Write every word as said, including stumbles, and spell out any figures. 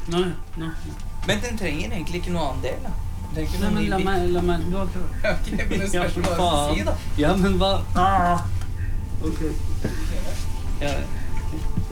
Nei, nei. Men den trenger egentlig ikke noe annen del, da. Den trenger ikke Nei, noe men ny la bit. meg, la meg, du har klart. Ja, ok, men det spørs Ja, hva du faen. si, da. Ja, men hva? Ah! Ok. Ja,